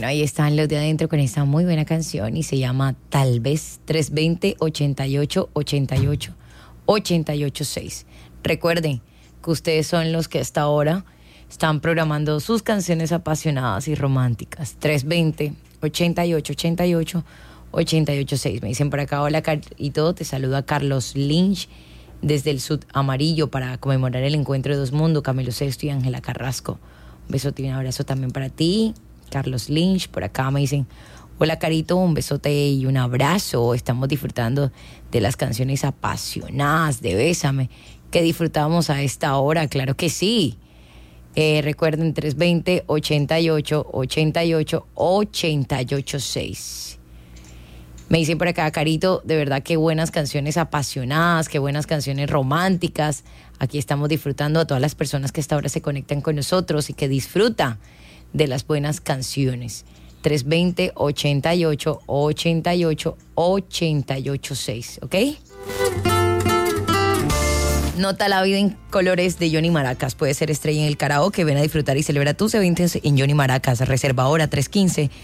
ahí están los de adentro con esta muy buena canción y se llama Tal vez 320-8888-886. Recuerden que ustedes son los que hasta ahora están programando sus canciones apasionadas y románticas. 320-8888-886. Me dicen por acá, hola Carito, te saluda Carlos Lynch desde el Sud Amarillo para conmemorar el encuentro de dos mundos, Camilo Sesto y Ángela Carrasco. Un besote y un abrazo también para ti, Carlos Lynch. Por acá me dicen, hola Carito, un besote y un abrazo. Estamos disfrutando de las canciones apasionadas de Bésame, que disfrutamos a esta hora, claro que sí. Recuerden, 320-8888-886. Me dicen por acá, Carito, de verdad qué buenas canciones apasionadas, qué buenas canciones románticas. Aquí estamos disfrutando a todas las personas que hasta ahora se conectan con nosotros y que disfrutan de las buenas canciones. 320-8888-886, ¿ok? Nota la vida en colores de Johnny Maracas. Puede ser estrella en el karaoke. Ven a disfrutar y celebra tus eventos en Johnny Maracas. Reserva ahora 315